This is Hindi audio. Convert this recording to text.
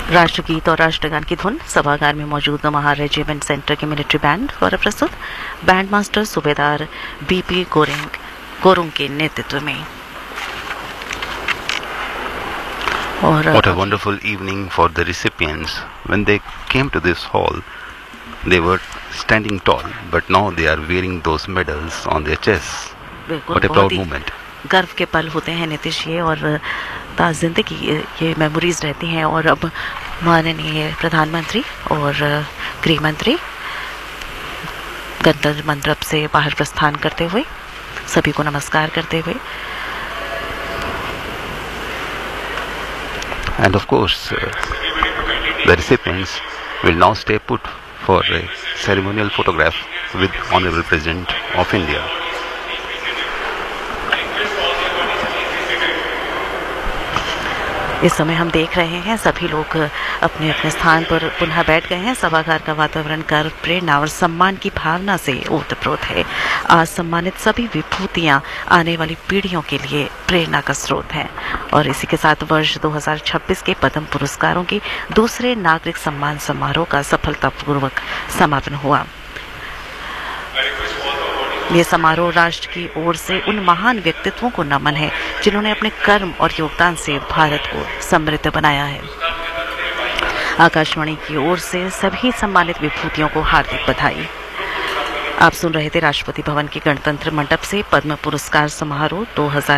राष्ट्रगीत और राष्ट्रगान की धुन सभागार में मौजूद महार रेजिमेंट सेंटर के मिलिट्री बैंड द्वारा प्रस्तुत बैंड मास्टर सूबेदार बीपी गोरुंग के नेतृत्व में। What a wonderful evening for the recipients. When they came to this hall, they were standing tall, but now they are wearing those medals on their chests. What a proud moment. गर्व के पल होते हैं नीतीश, ये और जिंदगी ये मेमोरीज रहती हैं। और अब माननीय प्रधानमंत्री और गृह मंत्री गणतंत्र मंडप से बाहर प्रस्थान करते हुए सभी को नमस्कार करते हुए। And of course, the recipients will now stay put for a ceremonial photograph with Honorable President of India. इस समय हम देख रहे हैं सभी लोग अपने अपने स्थान पर पुनः बैठ गए हैं। सभागार का वातावरण गर्व, प्रेरणा और सम्मान की भावना से ओतप्रोत है। आज सम्मानित सभी विभूतियां आने वाली पीढ़ियों के लिए प्रेरणा का स्रोत हैं। और इसी के साथ वर्ष 2026 के पद्म पुरस्कारों के दूसरे नागरिक सम्मान समारोह का सफलतापूर्वक समापन हुआ। ये समारोह राष्ट्र की ओर से उन महान व्यक्तित्वों को नमन है जिन्होंने अपने कर्म और योगदान से भारत को समृद्ध बनाया है। आकाशवाणी की ओर से सभी सम्मानित विभूतियों को हार्दिक बधाई। आप सुन रहे थे राष्ट्रपति भवन के गणतंत्र मंडप से पद्म पुरस्कार समारोह 2026